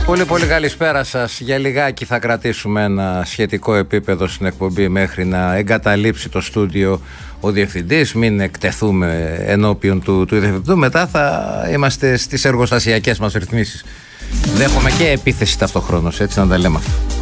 Πολύ πολύ καλησπέρα σας. Για λιγάκι θα κρατήσουμε ένα σχετικό επίπεδο στην εκπομπή μέχρι να εγκαταλείψει το στούντιο ο διευθυντής. Μην εκτεθούμε ενώπιον του διευθυντού. Μετά θα είμαστε στις εργοστασιακές μας ρυθμίσεις. Δέχομαι και επίθεση ταυτοχρόνως, έτσι να τα λέμε αυτά.